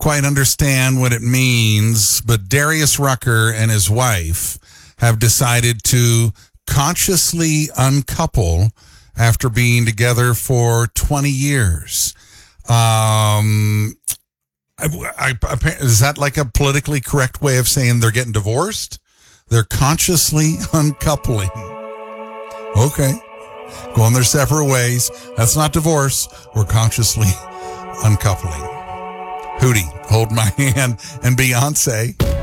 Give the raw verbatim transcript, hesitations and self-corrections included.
quite understand what it means, but Darius Rucker and his wife have decided to consciously uncouple after being together for twenty years. Um, I, I, I, is that like a politically correct way of saying they're getting divorced? They're consciously uncoupling. Okay. Going their separate ways. That's not divorce. We're consciously uncoupling. Hootie, Hold My Hand, and Beyonce.